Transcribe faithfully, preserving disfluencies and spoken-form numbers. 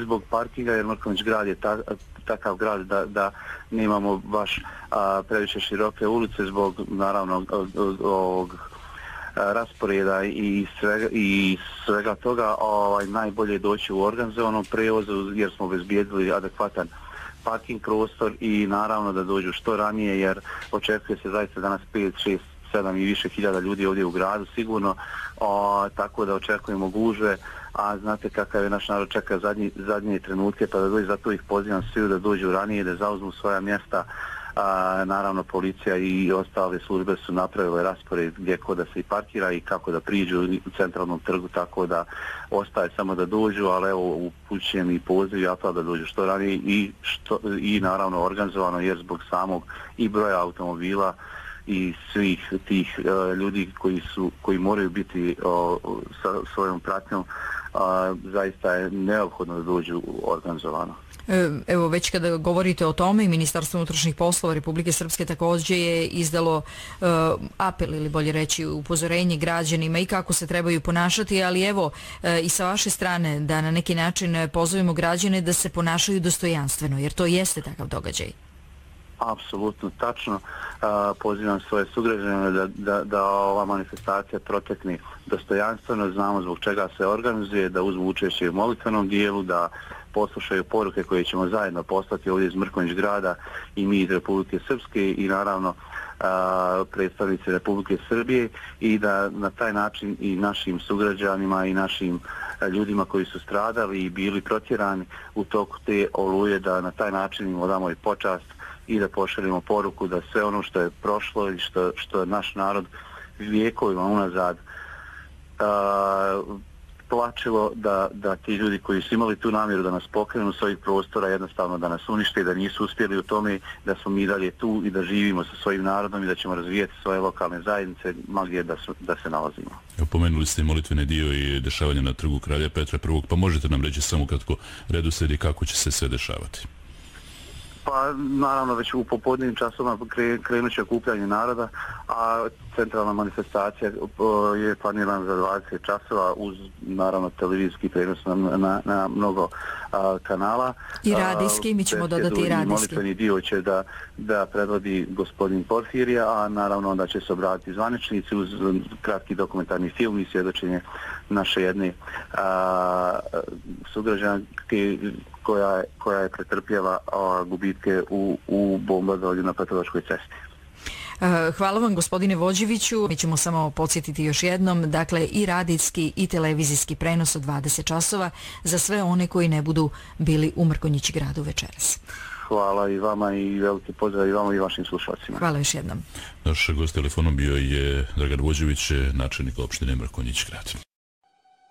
zbog parkinga, jer Mrkonjić grad je ta, takav grad da, da nemamo baš a, previše široke ulice zbog naravno ovog rasporeda i svega, i svega toga. Ovaj, najbolje je doći u organizovanom prevozu jer smo obezbijedili adekvatan parking prostor i naravno da dođu što ranije jer očekuje se zaista danas pet, šest, sedam i više hiljada ljudi ovdje u gradu sigurno, o, tako da očekujemo gužve, a znate kakav je naš narod čeka zadnji, zadnje trenutke pa da dođe, zato ih pozivam svi da dođu ranije, da zauzmu svoja mjesta. A, naravno policija i ostale službe su napravile raspored gdje ko da se i parkira i kako da priđu u centralnom trgu, tako da ostaje samo da dođu, ali evo upućujem i poziv i apel da dođu što ranije i, što, i naravno organizovano jer zbog samog i broja automobila i svih tih uh, ljudi koji su koji moraju biti uh, sa svojom pratnjom, uh, zaista je neophodno da dođu organizovano. Evo, već kada govorite o tome, i Ministarstvo unutrašnjih poslova Republike Srpske također je izdalo uh, apel ili bolje reći upozorenje građanima i kako se trebaju ponašati, ali evo uh, i sa vaše strane da na neki način pozovemo građane da se ponašaju dostojanstveno, jer to jeste takav događaj. Apsolutno tačno. Uh, pozivam svoje sugrađane da, da, da ova manifestacija protekne dostojanstveno, znamo zbog čega se organizuje, da uzmu učešće u molitvenom dijelu, da poslušaju poruke koje ćemo zajedno poslati ovdje iz Mrkonjić grada i mi iz Republike Srpske i naravno a, predstavnici Republike Srbije i da na taj način i našim sugrađanima i našim ljudima koji su stradali i bili protjerani u toku te oluje, da na taj način im odamo i počast i da pošaljemo poruku da sve ono što je prošlo i što, što je naš narod vijekovima unazad a, plačilo da, da ti ljudi koji su imali tu namjeru da nas pokrenu s ovih prostora jednostavno da nas unište i da nisu uspjeli u tome, da smo mi dalje tu i da živimo sa svojim narodom i da ćemo razvijeti svoje lokalne zajednice ma gdje da, su, da se nalazimo. Pomenuli ste molitvene dio i dešavanja na trgu Kralja Petra prvog, pa možete nam reći samo kratko redoslijed i kako će se sve dešavati? Pa naravno već u popodnevnim časovima krenut će okupljanje naroda, a centralna manifestacija je planirana za dvadeset časova uz naravno televizijski prenos na, na, na mnogo a, kanala. I radijski, mi ćemo dodati i radijski. Molitveni dio će da, da predvodi gospodin Porfirija, a naravno onda će se obratiti zvaničnici uz kratki dokumentarni film i svjedočenje naše jedne a, sugrađanke koja, koja je pretrpjela a, gubitke u, u bombardovanju na Petrovačkoj cesti. Hvala vam gospodine Vođeviću. Mi ćemo samo podsjetiti još jednom, dakle i radijski i televizijski prenos od dvadeset časova za sve one koji ne budu bili u Mrkonjić gradu večeras. Hvala i vama i veliki pozdrav i vama i vašim slušalcima. Hvala još jednom. Naš gost telefonom bio je Dragan Vođević, načelnik opštine Mrkonjić grad.